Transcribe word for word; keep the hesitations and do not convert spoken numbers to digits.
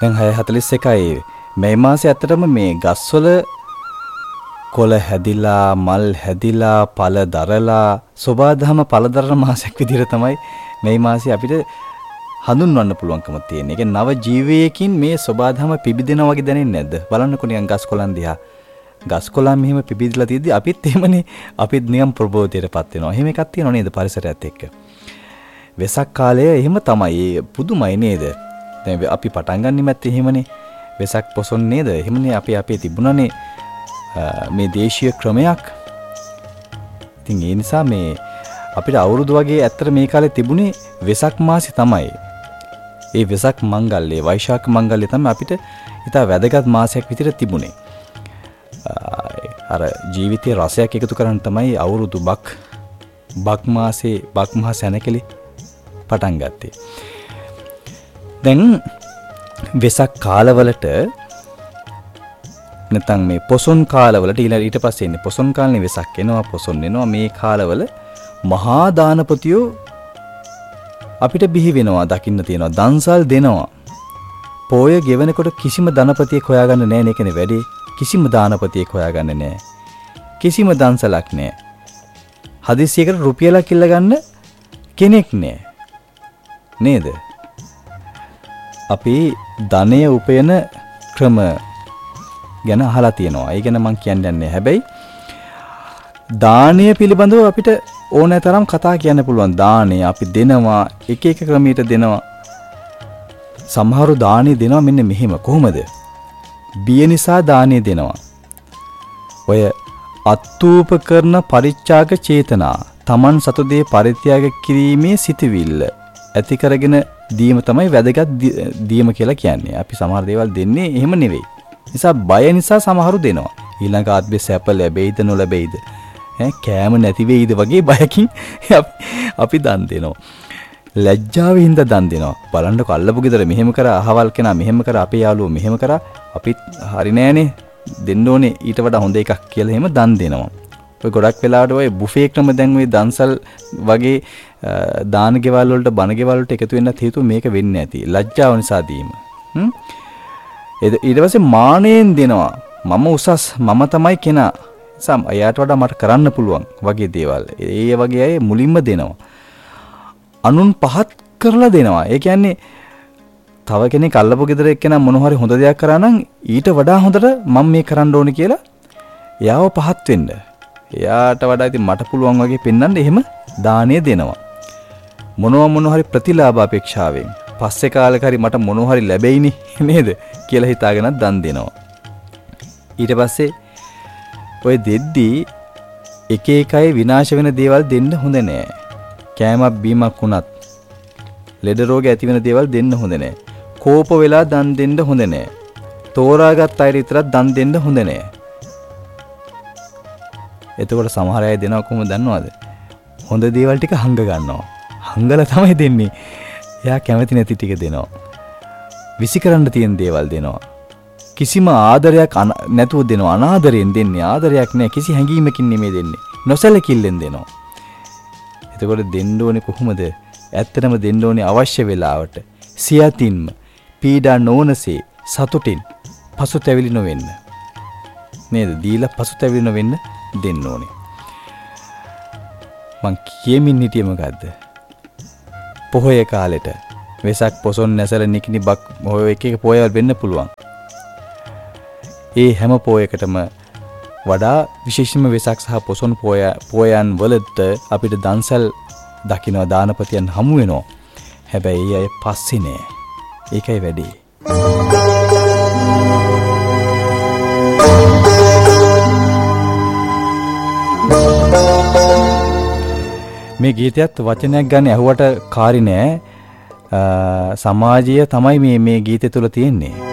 දැන් හය හතළිස් එකයි මේ මාසේ ඇත්තටම මේ ගස්වල කොළ හැදිලා මල් හැදිලා පළ දරලා සෝබාදහම පළ දරන මාසයක් විදිහට තමයි මේ මාසේ අපිට හඳුන්වන්න පුළුවන්කම තියෙන. ඒ කියන්නේ නව ජීවයකින් මේ සෝබාදහම පිබිදෙනා වගේ දැනෙන්නේ නැද්ද? බලන්නකො නිකන් ගස් කොළන් දිහා. ගස් කොළන් මෙහෙම පිබිදලා තියෙද්දි අපිත් එහෙමනේ අපිත් නියම් ප්‍රබෝධයටපත් වෙනවා. එහෙම එකක් තියෙනව නේද පරිසරයත් එක්ක. වෙසක් කාලය එහෙම තමයි. පුදුමයි නේද? දැන් අපි පටන් ගන්නෙමත් එහෙමනේ. වෙසක් පොසොන් නේද? එහෙමනේ අපි අපේ තිබුණානේ මේ දේශීය ක්‍රමයක්. ඉතින් ඒ නිසා මේ අපිට අවුරුදු වගේ ඇත්තට මේ කාලේ තිබුණේ වෙසක් මාසෙ තමයි. ඒ වෙසක් මංගල්‍යය වෛශාඛ මංගල්‍යය තමයි අපිට ඉතා වැදගත් මාසයක් විදිහට තිබුණේ. අර ජීවිතයේ රසයක් එකතු කරන්න තමයි අවුරුදු බක් බක් මාසේ බක් මහ සැනකෙලි පටන් ගත්තේ. දැන් වෙසක් කාලවලට නැත්නම් මේ පොසොන් කාලවලට ඊළඟ ඊට පස්සේ ඉන්නේ පොසොන් කාලේ වෙසක් එනවා පොසොන් එනවා මේ කාලවල මහා දානපතියෝ අපිට බිහි වෙනවා දකින්න තියෙනවා දන්සල් දෙනවා. පොය ගෙවනකොට කිසිම ධනපතියෙක් හොයාගන්න නැහැ නේ කෙනේ වැඩි. කිසිම දානපතියෙක් හොයාගන්න නැහැ. කිසිම දන්සලක් නැහැ. හදිස්සියකට රුපියලක් ඉල්ල ගන්න කෙනෙක් නැහැ. නේද? අපි ධනය උපයන ක්‍රම ගැන අහලා තියෙනවා. ඒ ගැන මම කියන්නේ නැහැ. හැබැයි දානීය පිළිබඳව අපිට ඕනෑ තරම් කතා කියන්න පුළුවන්. දානය අපි දෙනවා එක එක ක්‍රමයකට දෙනවා. සමහරු දානි දෙනවා මෙන්න මෙහෙම. කොහොමද? බිය නිසා දානි දෙනවා. ඔය අත්ූප කරන පරිත්‍යාග චේතනා තමන් සතු දේ පරිත්‍යාග කිරීමේ සිතවිල්ල ඇති කරගෙන දීම තමයි වැදගත් දීම කියලා කියන්නේ. අපි සමහර දේවල් දෙන්නේ එහෙම නෙවෙයි. නිසා බය නිසා සමහරු දෙනවා. ඊළඟ ආත්මේ සැප ලැබෙයිද නොලැබෙයිද ඈ කෑම නැති වෙයිද වගේ බයකින් අපි දන් දෙනවා. ලැජ්ජාවෙන් හින්දා දන් දෙනවා. බලන්නකො අල්ලපු ගෙදර මෙහෙම කරා අහවල් කෙනා මෙහෙම කරා අපේ යාළුවෝ මෙහෙම කරා අපිත් හරි නෑනේ දෙන්න ඕනේ ඊට වඩා හොඳ එකක් කියලා එහෙම දන් දෙනවා. ඔය ගොඩක් වෙලාවට ඔය බුෆේ ක්‍රම දැන් ඔය දන්සල් වගේ දාන ගෙවල් වලට බණ ගෙවල් වලට එකතු වෙන්නත් හේතුව මේක වෙන්නේ නැති. ලැජ්ජාව නිසා දීම. හ්ම් ඊට පස්සේ මානෙන් දෙනවා. මම උසස් මම තමයි කෙනා. සම් අයාට වඩා මට කරන්න පුළුවන් වගේ දේවල්. ඒ වගේ අය මුලින්ම දෙනවා. අනුන් පහත් කරලා දෙනවා. ඒ කියන්නේ තව කෙනෙක් අල්ලපු ගෙදර එක්කෙනා මොන හරි හොඳ දෙයක් කරා නම් ඊට වඩා හොඳට මම මේ කරන්න ඕනේ කියලා එයාව පහත් වෙන්න. එයාට වඩා ඉතින් මට පුළුවන් වගේ පෙන්වන්න එහෙම දාණය දෙනවා. මොනවා මොන හරි ප්‍රතිලාභ අපේක්ෂාවෙන් පස්සේ කාලෙක හරි මට මොන හරි ලැබෙයිනේ නේද කියලා හිතාගෙන දන් දෙනවා. ඊට පස්සේ ඔය දෙද්දී එක එක අය විනාශ වෙන දේවල් දෙන්න හොඳ නෑ. කෑමක් බීමක් වුණත් ලෙඩ රෝග ඇති වෙන දේවල් දෙන්න හොඳ නෑ. කෝප වෙලා දන් දෙන්න හොඳ නෑ. තෝරාගත් අය විතරක් දන් දෙන්න හොඳ නෑ. එතකොට සමහර අය දෙනවා කොහොමද දන්නවද? හොඳ දේවල් ටික හංග ගන්නවා. හංගලා තමයි දෙන්නේ. එයා කැමති නැති ටික දෙනවා. විසි කරන්න තියෙන දේවල් දෙනවා. කිසිම ආදරයක් නැතුව දෙනවා. අනාදරයෙන් දෙන්නේ. ආදරයක් නැහැ. කිසි හැඟීමකින් නෙමෙයි දෙන්නේ. නොසැලකිල්ලෙන් දෙනවා. එතකොට දෙන්න ඕනේ කොහොමද? ඇත්තටම දෙන්න ඕනේ අවශ්‍ය වෙලාවට. සියතින්ම පීඩා නොවනසේ සතුටින් පසුතැවිලි නොවෙන්න. නේද? දීලා පසුතැවිලි නොවෙන්න දෙන්න ඕනේ. මං කියමින් හිටියේ මොකද්ද? පොහොය කාලෙට වෙසක් පොසොන් නැසල නිකිනි බක් ඔය එක එක පොයවල් වෙන්න පුළුවන්. ඒ හැම පොයකටම වඩා විශේෂයෙන්ම වෙසක් සහ පොසොන් පොය පොයන් වලට අපිට දන්සල් දකින්න දානපතියන් හමු වෙනවා. හැබැයි ඒ අය පස්සේ නෑ. ඒකයි වැඩි. මේ ගීතයත් වචනයක් ගන්න ඇහුවට කාරි නෑ. සමාජය තමයි මේ මේ ගීතය තුල තියෙන්නේ.